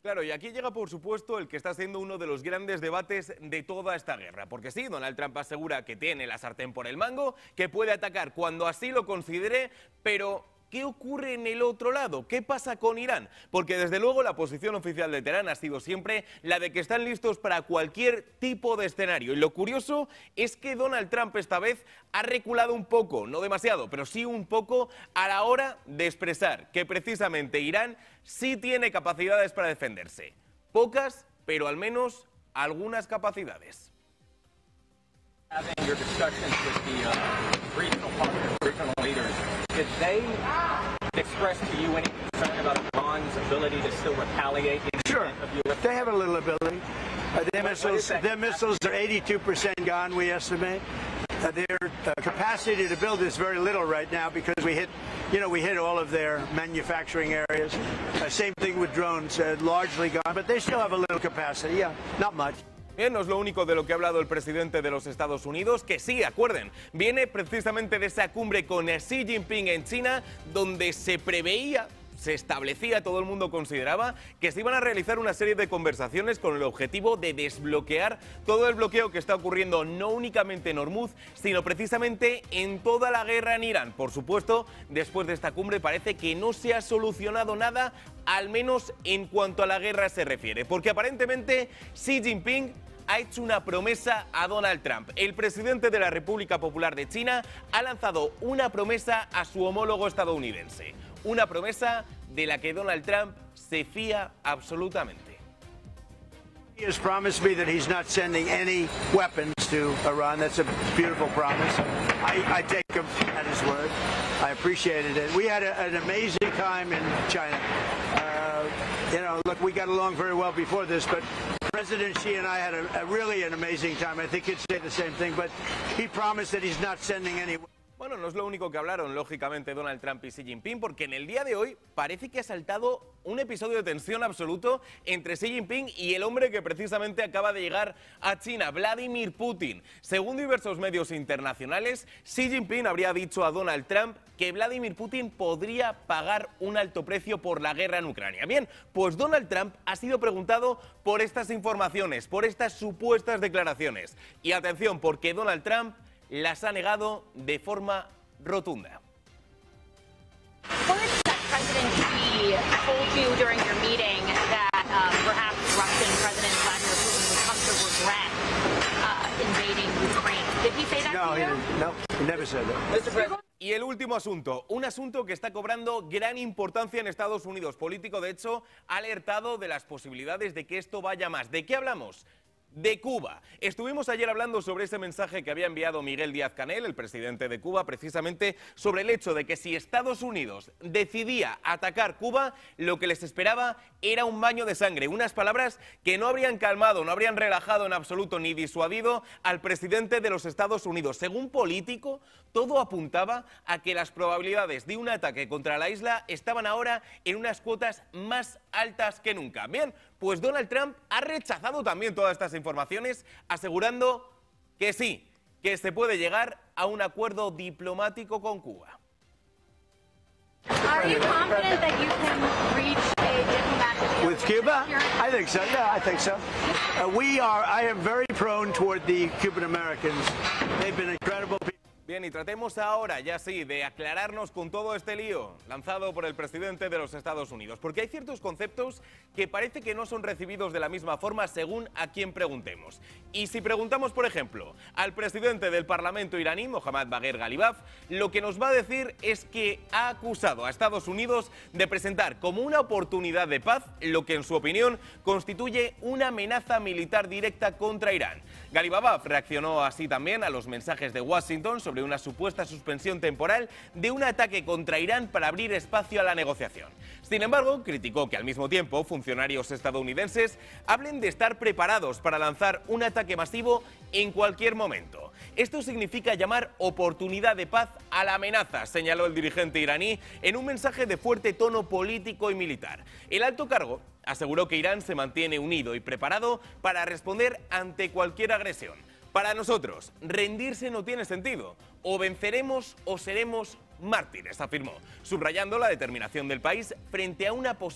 Claro, y aquí llega, por supuesto, el que está siendo uno de los grandes debates de toda esta guerra. Porque sí, Donald Trump asegura que tiene la sartén por el mango, que puede atacar cuando así lo considere, pero ¿qué ocurre en el otro lado? ¿Qué pasa con Irán? Porque desde luego la posición oficial de Teherán ha sido siempre la de que están listos para cualquier tipo de escenario. Y lo curioso es que Donald Trump esta vez ha reculado un poco, no demasiado, pero sí un poco a la hora de expresar que precisamente Irán sí tiene capacidades para defenderse. Pocas, pero al menos algunas capacidades. Having your discussions with the regional partners, regional leaders, did they express to you any concern about Iran's ability to still retaliate in the event of U.S. They have a little ability. Their missiles are 82% gone, we estimate. Their capacity to build is very little right now because we hit all of their manufacturing areas. Same thing with drones, largely gone, but they still have a little capacity. Yeah, not much. Bien, no es lo único de lo que ha hablado el presidente de los Estados Unidos, que sí, acuerden, viene precisamente de esa cumbre con Xi Jinping en China, donde se preveía, se establecía, todo el mundo consideraba que se iban a realizar una serie de conversaciones con el objetivo de desbloquear todo el bloqueo que está ocurriendo no únicamente en Hormuz, sino precisamente en toda la guerra en Irán. Por supuesto, después de esta cumbre parece que no se ha solucionado nada, al menos en cuanto a la guerra se refiere, porque aparentemente Xi Jinping ha hecho una promesa a Donald Trump. El presidente de la República Popular de China ha lanzado una promesa a su homólogo estadounidense. Una promesa de la que Donald Trump se fía absolutamente. He has promised me that he's not sending any weapons to Iran. That's a beautiful promise. I take him at his word. I appreciated it. We had an amazing time in China. Look, we got along very well before this, but President Xi and I had really an amazing time. I think he'd say the same thing, but he promised that he's not sending any. Bueno, no es lo único que hablaron, lógicamente, Donald Trump y Xi Jinping, porque en el día de hoy parece que ha saltado un episodio de tensión absoluto entre Xi Jinping y el hombre que precisamente acaba de llegar a China, Vladimir Putin. Según diversos medios internacionales, Xi Jinping habría dicho a Donald Trump que Vladimir Putin podría pagar un alto precio por la guerra en Ucrania. Bien, pues Donald Trump ha sido preguntado por estas informaciones, por estas supuestas declaraciones. Y atención, porque Donald Trump las ha negado de forma rotunda. What that President Xi told you during your meeting that perhaps Russian President Vladimir Putin would come to regret invading Ukraine? Did he say that to you? No, he never said that. Y el último asunto, un asunto que está cobrando gran importancia en Estados Unidos. Político, de hecho, ha alertado de las posibilidades de que esto vaya más. ¿De qué hablamos? De Cuba. Estuvimos ayer hablando sobre ese mensaje que había enviado Miguel Díaz-Canel, el presidente de Cuba, precisamente sobre el hecho de que si Estados Unidos decidía atacar Cuba, lo que les esperaba era un baño de sangre. Unas palabras que no habrían calmado, no habrían relajado en absoluto ni disuadido al presidente de los Estados Unidos. Según Político, todo apuntaba a que las probabilidades de un ataque contra la isla estaban ahora en unas cuotas más altas que nunca. Bien, pues Donald Trump ha rechazado también todas estas informaciones, asegurando que sí, que se puede llegar a un acuerdo diplomático con Cuba. Are you confident that you can reach a diplomatic deal With Cuba? I think so. Yeah, I think so. I am very prone toward the Cuban Americans. They've been incredible people. Bien, y tratemos ahora, ya sí, de aclararnos con todo este lío lanzado por el presidente de los Estados Unidos, porque hay ciertos conceptos que parece que no son recibidos de la misma forma según a quién preguntemos. Y si preguntamos, por ejemplo, al presidente del Parlamento iraní, Mohammad Bagher Ghalibaf, lo que nos va a decir es que ha acusado a Estados Unidos de presentar como una oportunidad de paz lo que, en su opinión, constituye una amenaza militar directa contra Irán. Ghalibaf reaccionó así también a los mensajes de Washington sobre una supuesta suspensión temporal de un ataque contra Irán para abrir espacio a la negociación. Sin embargo, criticó que al mismo tiempo funcionarios estadounidenses hablen de estar preparados para lanzar un ataque masivo en cualquier momento. Esto significa llamar oportunidad de paz a la amenaza, señaló el dirigente iraní en un mensaje de fuerte tono político y militar. El alto cargo aseguró que Irán se mantiene unido y preparado para responder ante cualquier agresión. Para nosotros, rendirse no tiene sentido. O venceremos o seremos mártires, afirmó, subrayando la determinación del país frente a una posible